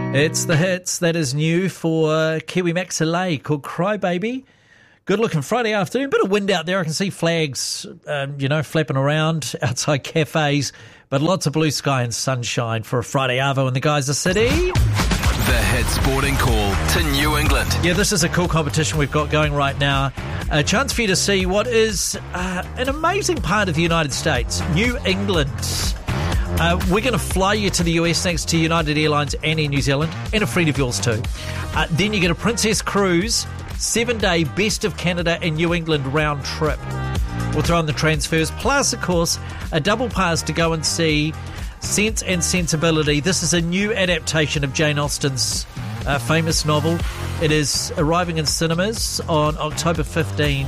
It's the hits that is new for Kiwi Max LA called Cry Baby. Good looking Friday afternoon. Bit of wind out there. I can see flags, flapping around outside cafes, but lots of blue sky and sunshine for a Friday arvo in the Geyser City. The Hit Sporting Call to New England. Yeah, this is a cool competition we've got going right now. A chance for you to see what is an amazing part of the United States, New England. We're going to fly you to the US thanks to United Airlines and Air New Zealand, and a friend of yours too. Then you get a Princess Cruise, 7-day Best of Canada and New England round trip. We'll throw in the transfers, plus, of course, a double pass to go and see Sense and Sensibility. This is a new adaptation of Jane Austen's famous novel. It is arriving in cinemas on October 15.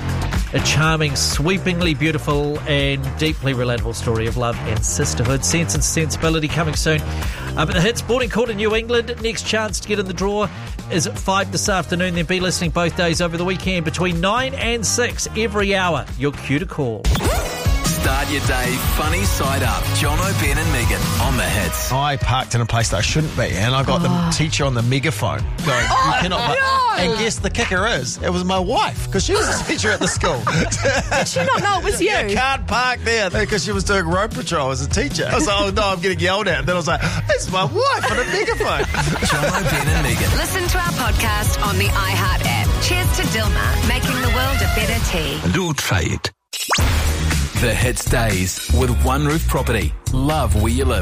A charming, sweepingly beautiful and deeply relatable story of love and sisterhood. Sense and Sensibility coming soon. But the Hit Sporting Call to New England. Next chance to get in the draw is at 5 this afternoon. Then be listening both days over the weekend between 9 and 6 every hour. Your cue to call. Start your day funny side up. Jono, Ben and Megan on the Hits. I parked in a place that I shouldn't be, and I got the teacher on the megaphone going, you cannot park. No. And guess the kicker is, it was my wife, because she was a teacher at the school. Did she not know it was you? You can't park there, because she was doing road patrol as a teacher. I was like, oh no, I'm getting yelled at. And then I was like, it's my wife on a megaphone. Jono, Ben and Megan. Listen to our podcast on the iHeart app. Cheers to Dilmah, making the world a better tea. Do try it. The Hits Days with One Roof Property. Love where you live.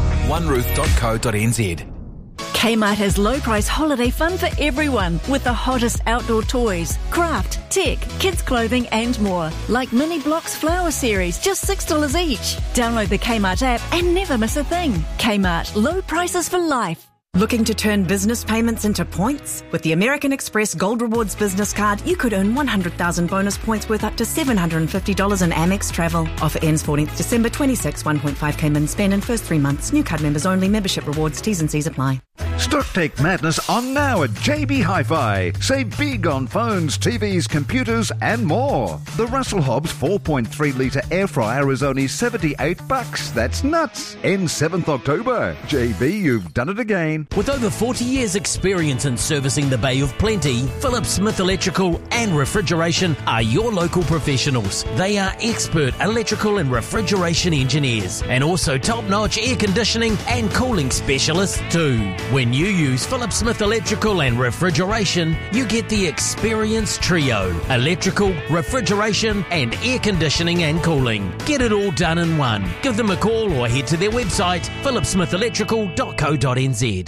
oneroof.co.nz. Kmart has low price holiday fun for everyone with the hottest outdoor toys, craft, tech, kids clothing and more. Like Mini Blocks Flower Series, just $6 each. Download the Kmart app and never miss a thing. Kmart, low prices for life. Looking to turn business payments into points? With the American Express Gold Rewards business card, you could earn 100,000 bonus points worth up to $750 in Amex travel. Offer ends 14th December 26, 1.5k min spend in first 3 months. New card members only. Membership rewards, T's and C's apply. Stocktake Madness on now at JB Hi-Fi. Save big on phones, TVs, computers and more. The Russell Hobbs 4.3 litre air fryer is only $78. That's nuts. Ends 7th October. JB, you've done it again. With over 40 years experience in servicing the Bay of Plenty, Philip Smith Electrical and Refrigeration are your local professionals. They are expert electrical and refrigeration engineers and also top-notch air conditioning and cooling specialists too. When you use Philip Smith Electrical and Refrigeration, you get the experienced trio: electrical, refrigeration and air conditioning and cooling. Get it all done in one. Give them a call or head to their website, philipsmithelectrical.co.nz.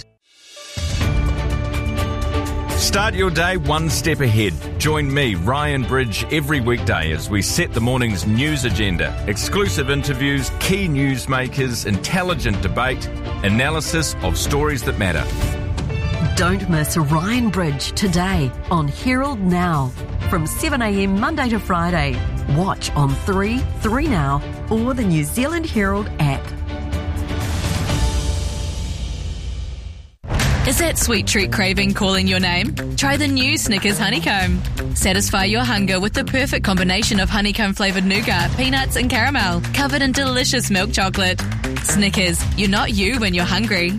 Start your day one step ahead. Join me, Ryan Bridge, every weekday as we set the morning's news agenda. Exclusive interviews, key newsmakers, intelligent debate, analysis of stories that matter. Don't miss Ryan Bridge today on Herald Now from 7am Monday to Friday. Watch on 3 Now or the New Zealand Herald app. Is that sweet treat craving calling your name? Try the new Snickers Honeycomb. Satisfy your hunger with the perfect combination of honeycomb-flavoured nougat, peanuts and caramel, covered in delicious milk chocolate. Snickers, you're not you when you're hungry.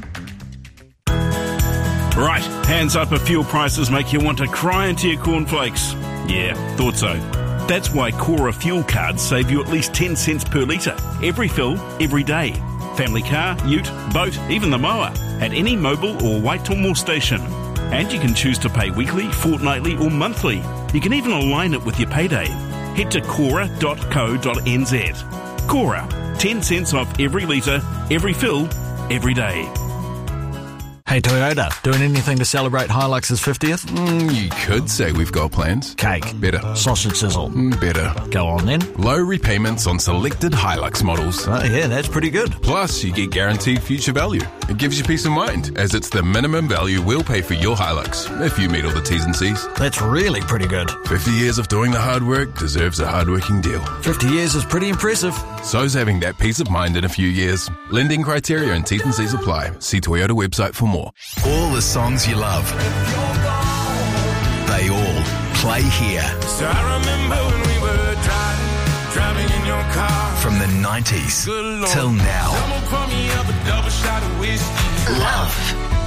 Right, hands up if fuel prices make you want to cry into your cornflakes. Yeah, thought so. That's why Cora fuel cards save you at least 10 cents per litre. Every fill, every day. Family car, ute, boat, even the mower, at any mobile or Waitomore station. And you can choose to pay weekly, fortnightly or monthly. You can even align it with your payday. Head to cora.co.nz. Cora, 10 cents off every litre, every fill, every day. Hey Toyota, doing anything to celebrate Hilux's 50th? You could say we've got plans. Cake. Better. Sausage sizzle. Better. Go on then. Low repayments on selected Hilux models. Oh yeah, that's pretty good. Plus, you get guaranteed future value. It gives you peace of mind, as it's the minimum value we'll pay for your Hilux, if you meet all the T's and C's. That's really pretty good. 50 years of doing the hard work deserves a hard-working deal. 50 years is pretty impressive. So's having that peace of mind in a few years. Lending criteria and T's and C's apply. See Toyota website for more. All the songs you love, they all play here. So I remember when we were driving in your car. From the 90s till now. Love.